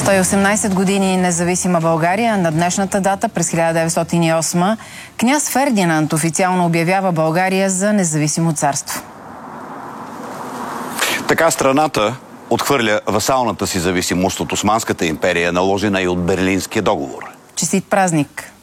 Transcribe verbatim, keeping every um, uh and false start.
сто и осемнайсет години независима България. На днешната дата, през хиляда деветстотин и осма, княз Фердинанд официално обявява България за независимо царство. Така страната отхвърля васалната си зависимост от Османската империя, наложена и от Берлинския договор. Честит празник!